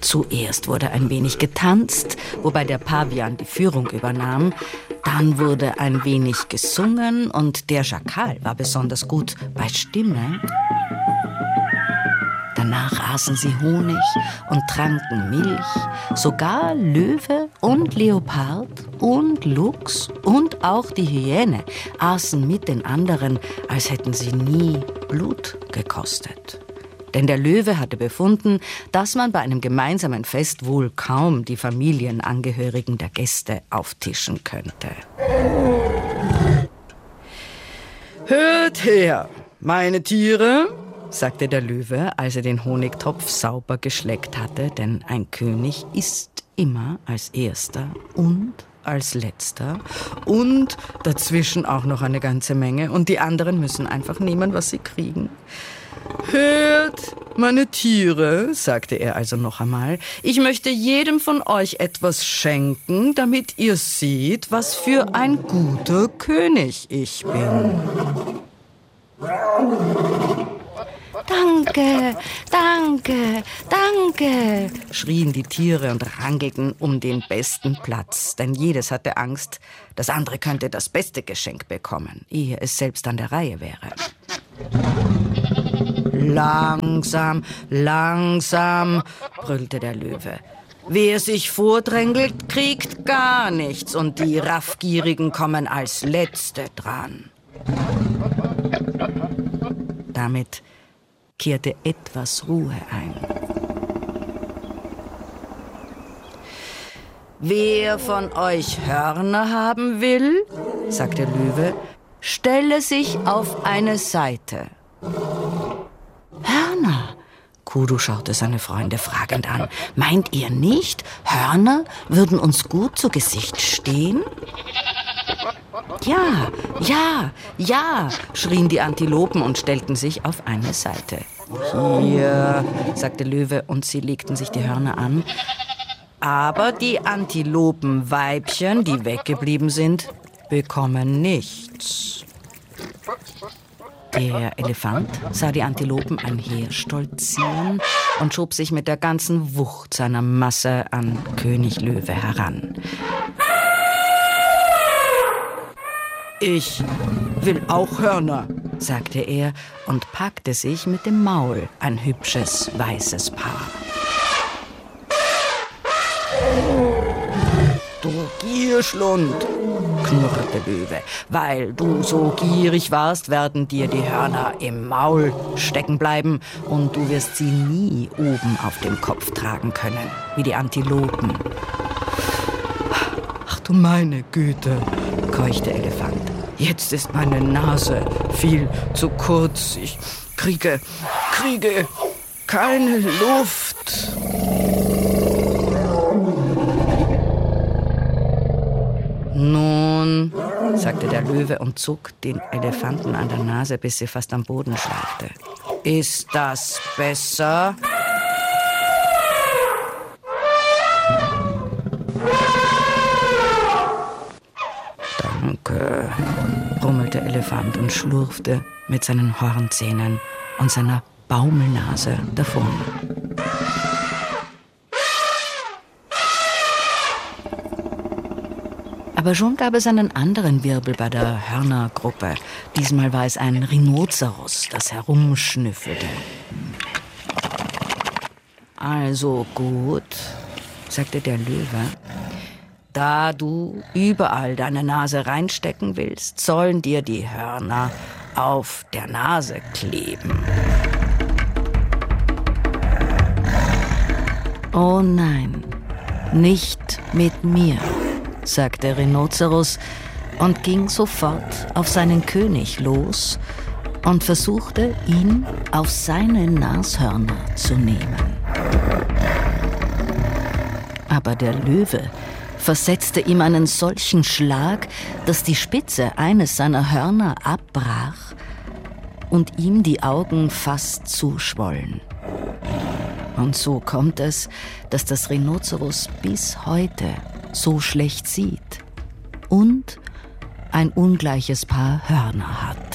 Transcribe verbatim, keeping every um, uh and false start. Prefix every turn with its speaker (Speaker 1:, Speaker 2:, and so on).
Speaker 1: Zuerst wurde ein wenig getanzt, wobei der Pavian die Führung übernahm. Dann wurde ein wenig gesungen und der Schakal war besonders gut bei Stimme. Danach aßen sie Honig und tranken Milch. Sogar Löwe und Leopard und Luchs und auch die Hyäne aßen mit den anderen, als hätten sie nie Blut gekostet. Denn der Löwe hatte befunden, dass man bei einem gemeinsamen Fest wohl kaum die Familienangehörigen der Gäste auftischen könnte.
Speaker 2: Hört her, meine Tiere, sagte der Löwe, als er den Honigtopf sauber geschleckt hatte, denn ein König isst immer als Erster und als Letzter und dazwischen auch noch eine ganze Menge und die anderen müssen einfach nehmen, was sie kriegen. Hört, meine Tiere, sagte er also noch einmal, ich möchte jedem von euch etwas schenken, damit ihr seht, was für ein guter König ich bin.
Speaker 1: Danke, danke, danke, schrien die Tiere und rangelten um den besten Platz, denn jedes hatte Angst, das andere könnte das beste Geschenk bekommen, ehe es selbst an der Reihe wäre. Langsam, langsam, brüllte der Löwe. Wer sich vordrängelt, kriegt gar nichts und die Raffgierigen kommen als Letzte dran. Damit kehrte etwas Ruhe ein. Wer von euch Hörner haben will, sagte Löwe, stelle sich auf eine Seite. Hörner? Kudu schaute seine Freunde fragend an. Meint ihr nicht, Hörner würden uns gut zu Gesicht stehen? Ja, ja, ja, schrien die Antilopen und stellten sich auf eine Seite. Hier, sagte Löwe, und sie legten sich die Hörner an. Aber die Antilopenweibchen, die weggeblieben sind, bekommen nichts. Der Elefant sah die Antilopen einherstolzieren und schob sich mit der ganzen Wucht seiner Masse an König Löwe heran.
Speaker 2: Ich will auch Hörner,
Speaker 1: sagte er und packte sich mit dem Maul ein hübsches, weißes Paar.
Speaker 2: Du Gierschlund, knurrte Löwe, weil du so gierig warst, werden dir die Hörner im Maul stecken bleiben und du wirst sie nie oben auf dem Kopf tragen können, wie die Antilopen. Ach du meine Güte, keuchte Elefant. Jetzt ist meine Nase viel zu kurz. Ich kriege, kriege keine Luft.
Speaker 1: Nun, sagte der Löwe und zog den Elefanten an der Nase, bis sie fast am Boden schleifte. Ist das besser?
Speaker 2: Danke, brummelte Elefant und schlurfte mit seinen Hornzähnen und seiner Baumelnase davon.
Speaker 1: Aber schon gab es einen anderen Wirbel bei der Hörnergruppe. Diesmal war es ein Rhinoceros, das herumschnüffelte. Also gut, sagte der Löwe. Da du überall deine Nase reinstecken willst, sollen dir die Hörner auf der Nase kleben. Oh nein, nicht mit mir, sagte Rhinoceros und ging sofort auf seinen König los und versuchte, ihn auf seine Nashörner zu nehmen. Aber der Löwe versetzte ihm einen solchen Schlag, dass die Spitze eines seiner Hörner abbrach und ihm die Augen fast zuschwollen. Und so kommt es, dass das Rhinoceros bis heute so schlecht sieht und ein ungleiches Paar Hörner hat.